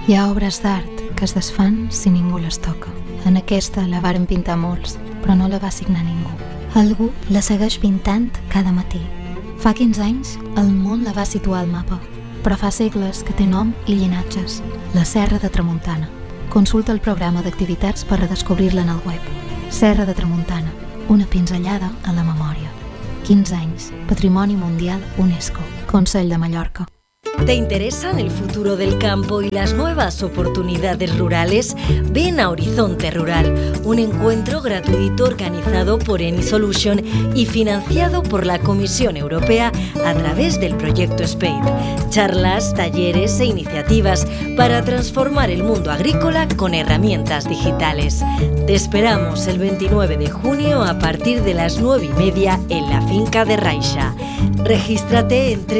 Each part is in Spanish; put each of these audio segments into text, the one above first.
Hi ha obres d'art que es desfan si ningú les toca. En aquesta la varen pintar molts, però no la va signar ningú. Algú la segueix pintant cada matí. Fa 15 anys, el món la va situar al mapa, però fa segles que té nom i llinatges. La Serra de Tramuntana. Consulta el programa d'activitats per redescobrir-la en el web. Serra de Tramuntana, una pinzellada a la memòria. 15 anys, Patrimoni Mundial UNESCO, Consell de Mallorca. ¿Te interesan el futuro del campo y las nuevas oportunidades rurales? Ven a Horizonte Rural, un encuentro gratuito organizado por Eni Solution y financiado por la Comisión Europea a través del proyecto SPADE. Charlas, talleres e iniciativas para transformar el mundo agrícola con herramientas digitales. Te esperamos el 29 de junio a partir de las 9:30 en la finca de Raixa. Regístrate en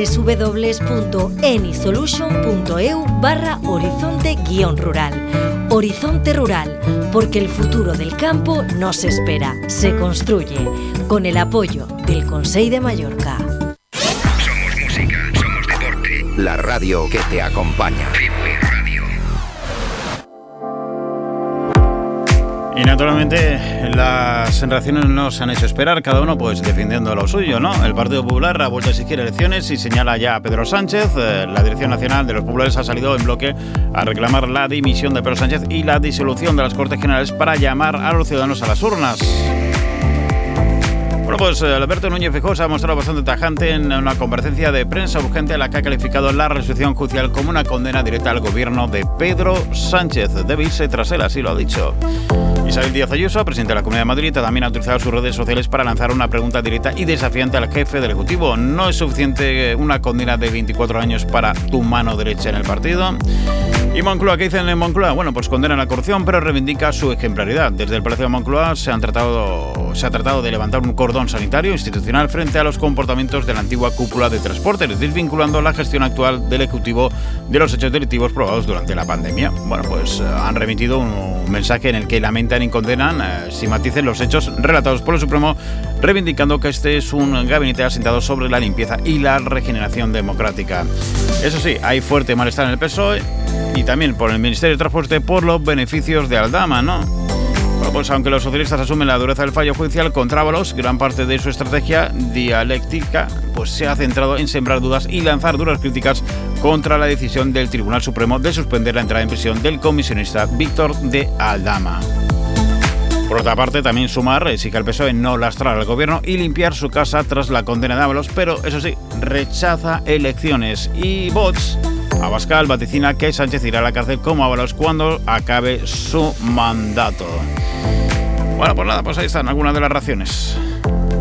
www.enisolution.eu/horizonte-rural. Horizonte Rural, porque el futuro del campo no se espera, se construye, con el apoyo del Consell de Mallorca. Somos música, somos deporte. La radio que te acompaña. Freeway Radio. Y naturalmente las reacciones no se han hecho esperar, cada uno pues defendiendo lo suyo, ¿no? El Partido Popular ha vuelto a exigir elecciones y señala ya a Pedro Sánchez. La Dirección Nacional de los Populares ha salido en bloque a reclamar la dimisión de Pedro Sánchez y la disolución de las Cortes Generales para llamar a los ciudadanos a las urnas. Bueno, pues Alberto Núñez Feijóo se ha mostrado bastante tajante en una comparecencia de prensa urgente en la que ha calificado la resolución judicial como una condena directa al gobierno de Pedro Sánchez. Debe irse tras él, así lo ha dicho. Isabel Díaz Ayuso, presidenta de la Comunidad de Madrid, también ha utilizado sus redes sociales para lanzar una pregunta directa y desafiante al jefe del Ejecutivo. ¿No es suficiente una condena de 24 años para tu mano derecha en el partido? ¿Y Moncloa? ¿Qué dicen en Moncloa? Bueno, pues condenan la corrupción, pero reivindica su ejemplaridad. Desde el Palacio de Moncloa se ha tratado de levantar un cordón sanitario institucional frente a los comportamientos de la antigua cúpula de transportes, desvinculando la gestión actual del Ejecutivo de los hechos delictivos provocados durante la pandemia. Bueno, pues han remitido un mensaje en el que lamentan y condenan sin matices los hechos relatados por el Supremo, reivindicando que este es un gabinete asentado sobre la limpieza y la regeneración democrática. Eso sí, hay fuerte malestar en el PSOE y también por el Ministerio de Transporte por los beneficios de Aldama, ¿no? Bueno, pues aunque los socialistas asumen la dureza del fallo judicial contra Ábalos, gran parte de su estrategia dialéctica pues se ha centrado en sembrar dudas y lanzar duras críticas contra la decisión del Tribunal Supremo de suspender la entrada en prisión del comisionista Víctor de Aldama. Por otra parte, también Sumar exige al PSOE no lastrar al gobierno y limpiar su casa tras la condena de Ábalos, pero eso sí, rechaza elecciones. Y Vox, Abascal, vaticina que Sánchez irá a la cárcel como Ábalos cuando acabe su mandato. Bueno, pues nada, pues ahí están algunas de las razones.